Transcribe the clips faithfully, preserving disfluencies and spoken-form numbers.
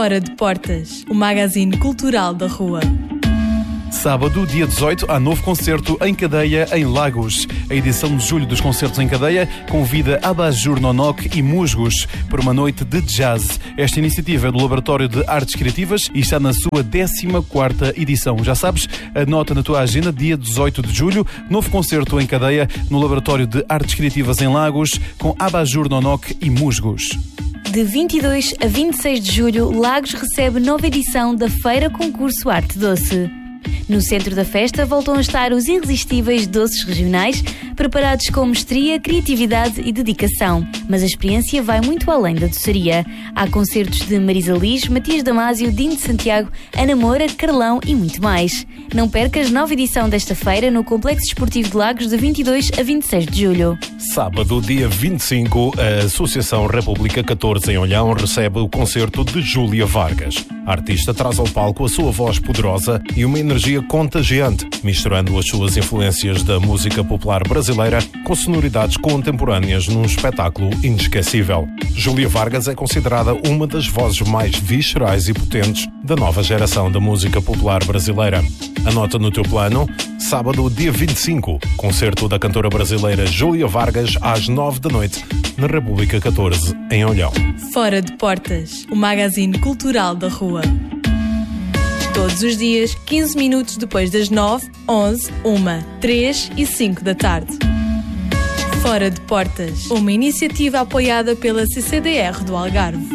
Fora de Portas, o magazine cultural da rua. Sábado, dia dezoito, há novo concerto em cadeia em Lagos. A edição de julho dos concertos em cadeia convida Abajur Nonok e Musgos para uma noite de jazz. Esta iniciativa é do Laboratório de Artes Criativas e está na sua décima quarta edição. Já sabes, anota na tua agenda, dia dezoito de julho, novo concerto em cadeia no Laboratório de Artes Criativas em Lagos com Abajur Nonok e Musgos. De vinte e dois a vinte e seis de julho, Lagos recebe nova edição da Feira Concurso Arte Doce. No centro da festa voltam a estar os irresistíveis doces regionais, preparados com mestria, criatividade e dedicação. Mas a experiência vai muito além da doçaria. Há concertos de Marisa Liz, Matias Damasio, Dino de Santiago, Ana Moura, Carlão e muito mais. Não percas nova edição desta feira no Complexo Desportivo de Lagos de vinte e dois a vinte e seis de julho. Sábado, dia vinte e cinco, a Associação República catorze em Olhão recebe o concerto de Júlia Vargas. A artista traz ao palco a sua voz poderosa e uma energia contagiante, misturando as suas influências da música popular brasileira com sonoridades contemporâneas num espetáculo inesquecível. Júlia Vargas é considerada uma das vozes mais viscerais e potentes da nova geração da música popular brasileira. Anota no teu plano, sábado, dia vinte e cinco, concerto da cantora brasileira Júlia Vargas às nove da noite, na República catorze, em Olhão. Fora de Portas, o magazine cultural da rua. Todos os dias, quinze minutos depois das nove, onze, uma, três e cinco da tarde. Fora de Portas, uma iniciativa apoiada pela C C D R do Algarve.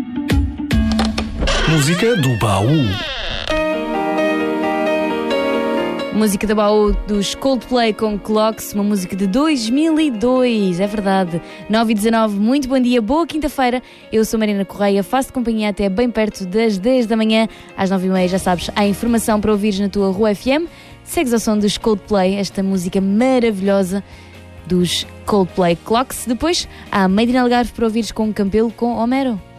Música do baú. Música do baú dos Coldplay com Clocks, uma música de dois mil e dois, é verdade. nove e dezanove, muito bom dia, boa quinta-feira. Eu sou Marina Correia, faço companhia até bem perto das dez da manhã. Às nove e meia, já sabes, há informação para ouvires na tua Rua F M. Segues ao som dos Coldplay, esta música maravilhosa dos Coldplay Clocks. Depois há Made in Algarve para ouvires com um Campelo com Homero.